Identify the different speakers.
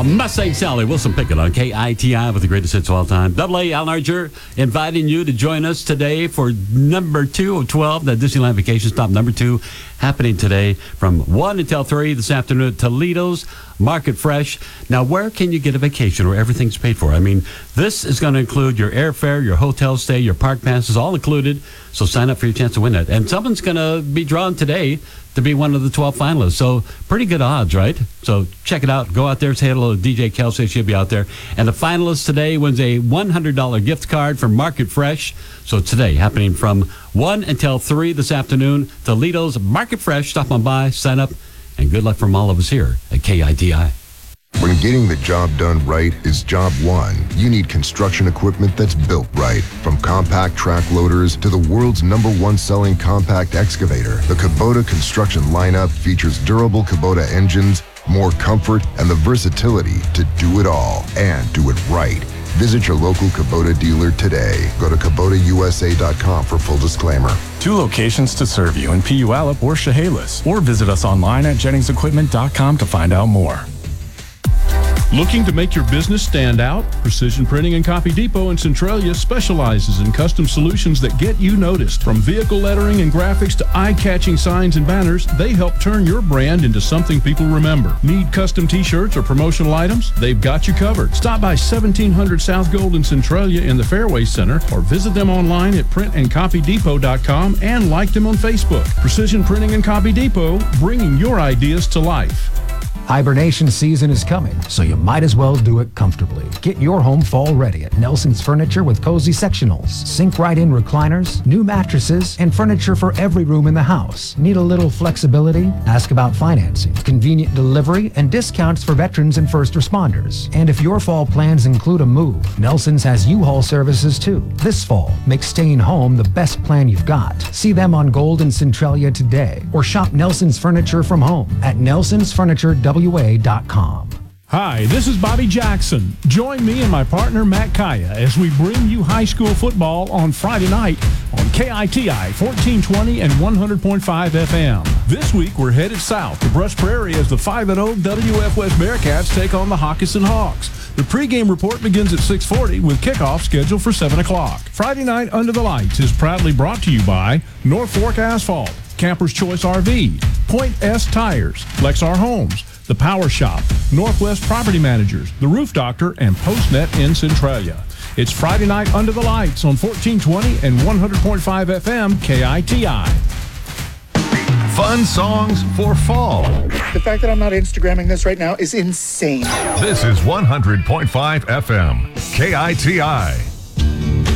Speaker 1: Mustang Sally, Wilson Pickett on KITI with the greatest hits of all time. Double A, Al Archer, inviting you to join us today for number 2 of 12, the Disneyland Vacation Stop number 2, happening today from 1 until 3 this afternoon at Toledo's Market Fresh. Now, where can you get a vacation where everything's paid for? I mean, this is going to include your airfare, your hotel stay, your park passes, all included. So sign up for your chance to win that. And someone's going to be drawn today to be one of the 12 finalists. So pretty good odds, right? So check it out. Go out there, say hello to DJ Kelsey. She'll be out there. And the finalist today wins a $100 gift card from Market Fresh. So today, happening from 1 until 3 this afternoon, Toledo's Market Fresh. Stop on by, sign up, and good luck from all of us here at KITI.
Speaker 2: When getting the job done right is job one, you need construction equipment that's built right. From compact track loaders to the world's #1 selling compact excavator, the Kubota construction lineup features durable Kubota engines, more comfort, and the versatility to do it all and do it right. Visit your local Kubota dealer today. Go to KubotaUSA.com for full disclaimer.
Speaker 3: 2 locations to serve you in Puyallup or Chehalis, or visit us online at JenningsEquipment.com to find out more.
Speaker 4: Looking to make your business stand out? Precision Printing and Copy Depot in Centralia specializes in custom solutions that get you noticed. From vehicle lettering and graphics to eye-catching signs and banners, they help turn your brand into something people remember. Need custom t-shirts or promotional items? They've got you covered. Stop by 1700 South Gold in Centralia in the Fairway Center, or visit them online at printandcopydepot.com and like them on Facebook. Precision Printing and Copy Depot, bringing your ideas to life.
Speaker 5: Hibernation season is coming, so you might as well do it comfortably. Get your home fall ready at Nelson's Furniture with cozy sectionals, sink right in recliners, new mattresses, and furniture for every room in the house. Need a little flexibility? Ask about financing, convenient delivery, and discounts for veterans and first responders. And if your fall plans include a move, Nelson's has U-Haul services too. This fall, make staying home the best plan you've got. See them on Gold in Centralia today, or shop Nelson's Furniture from home at nelsonsfurniturewa.com.
Speaker 4: Hi, this is Bobby Jackson. Join me and my partner Matt Kaya as we bring you high school football on Friday night on KITI 1420 and 100.5 FM. This week we're headed south to Brush Prairie as the 5-0 WF West Bearcats take on the Hockinson Hawks. The pregame report begins at 6:40 with kickoff scheduled for 7 o'clock. Friday night Under the Lights is proudly brought to you by North Fork Asphalt, Camper's Choice RV, Point S Tires, Lexar Homes, The Power Shop, Northwest Property Managers, The Roof Doctor, and PostNet in Centralia. It's Friday night Under the Lights on 1420 and 100.5 FM KITI.
Speaker 6: Fun songs for fall.
Speaker 7: The fact that I'm not Instagramming this right now is insane.
Speaker 6: This is 100.5 FM KITI.